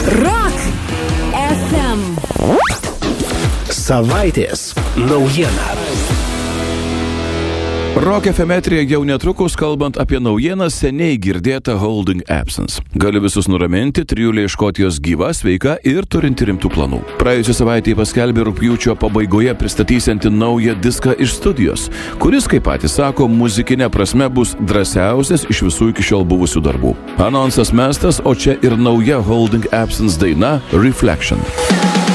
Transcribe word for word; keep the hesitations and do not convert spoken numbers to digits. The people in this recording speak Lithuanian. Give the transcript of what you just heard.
Rock ef em. Savaitės naujiena. Rock ef em eteryje jau netrukus, kalbant apie naujieną seniai girdėtą Holding Absence. Galiu visus nuraminti, trijulė iš Škotijos gyva, sveika ir turinti rimtų planų. Praėjusią savaitę paskelbė rugpjūčio pabaigoje pristatysianti naują diską iš studijos, kuris, kaip patys sako, muzikinė prasme bus drąsiausias iš visų iki šiol buvusių darbų. Anonsas mestas, o čia ir nauja Holding Absence daina Reflection.